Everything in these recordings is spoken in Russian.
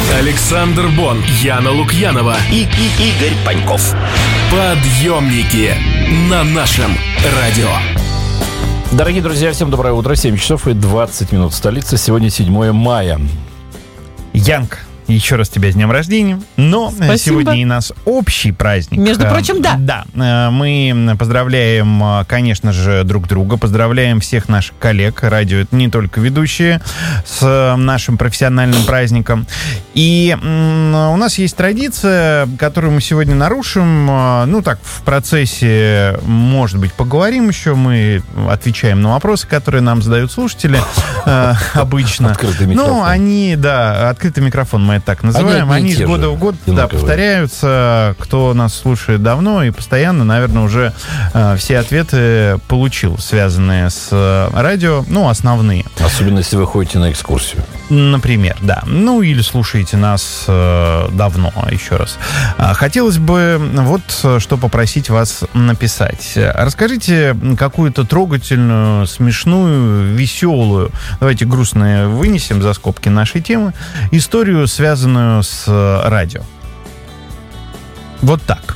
Александр Бон, Яна Лукьянова и Игорь Паньков. Подъемники на нашем радио. Дорогие друзья, всем доброе утро. 7 часов и 20 минут. Столица. Сегодня 7 мая. Янка, еще раз тебя с днем рождения. Но Спасибо. Сегодня и нас общий праздник. Между прочим, да. Да. Мы поздравляем, конечно же, друг друга. Поздравляем всех наших коллег. Радио — это не только ведущие, с нашим профессиональным праздником. И у нас есть традиция, которую мы сегодня нарушим. Ну, так, в процессе, может быть, поговорим еще. Мы отвечаем на вопросы, которые нам задают слушатели обычно. Открытый микрофон. Ну, они, да, открытый микрофон мы это так называем. Они из года в год повторяются. Кто нас слушает давно и постоянно, наверное, уже все ответы получил, связанные с радио, ну, основные. Особенно, если вы ходите на экскурсию. Например, да. Ну, или слушаете нас давно, еще раз. Хотелось бы вот что попросить вас написать. Расскажите какую-то трогательную, смешную, веселую, давайте грустные вынесем за скобки нашей темы, историю, связанную с радио. Вот так.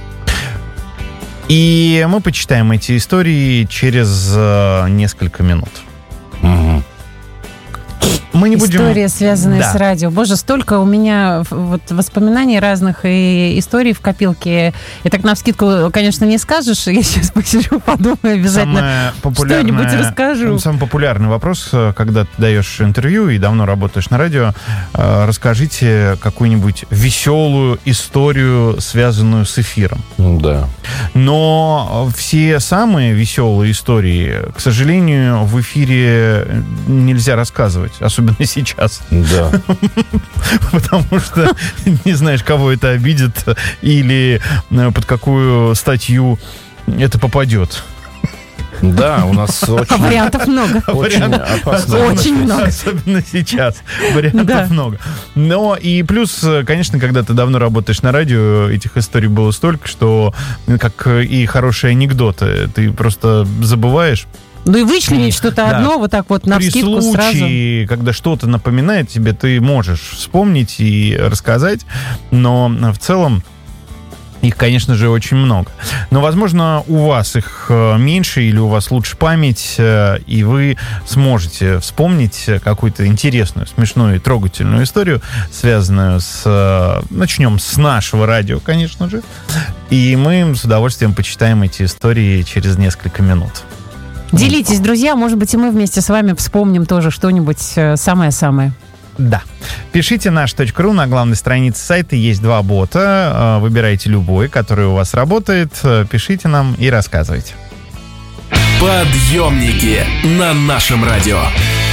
И мы почитаем эти истории через несколько минут. Угу. Мы не будем... История, связанная Да. с радио. Боже, столько у меня вот воспоминаний разных и историй в копилке. И так навскидку, конечно, не скажешь. Я сейчас посижу, подумаю, обязательно что-нибудь расскажу. Самый популярный вопрос, когда ты даешь интервью и давно работаешь на радио, расскажите какую-нибудь веселую историю, связанную с эфиром. Да. Но все самые веселые истории, к сожалению, в эфире нельзя рассказывать, особенно сейчас. Да. Потому что не знаешь, кого это обидит или под какую статью это попадет. Да, у нас очень... Вариантов много. Очень опасно. Очень много. Особенно сейчас. Вариантов Да. много. Но и плюс, конечно, когда ты давно работаешь на радио, этих историй было столько, что, как и хорошие анекдоты, ты просто забываешь. Ну и вычленить что-то Да. одно вот так вот навскидку При сразу. случае, когда что-то напоминает тебе, ты можешь вспомнить и рассказать, но в целом их, конечно же, очень много. Но, возможно, у вас их меньше или у вас лучше память, и вы сможете вспомнить какую-то интересную, смешную и трогательную историю, связанную с... Начнем с нашего радио, конечно же. И мы с удовольствием почитаем эти истории через несколько минут. Делитесь, друзья, может быть, и мы вместе с вами вспомним тоже что-нибудь самое-самое. Да. Пишите наш.ру, на главной странице сайта есть 2 бота. Выбирайте любой, который у вас работает. Пишите нам и рассказывайте. Подъемники на нашем радио.